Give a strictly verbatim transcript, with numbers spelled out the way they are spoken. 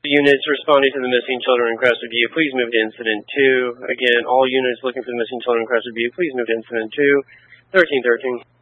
Units responding to the missing children in Crested View, please move to Incident two. Again, all units looking for the missing children in Crested View, please move to Incident two. thirteen thirteen.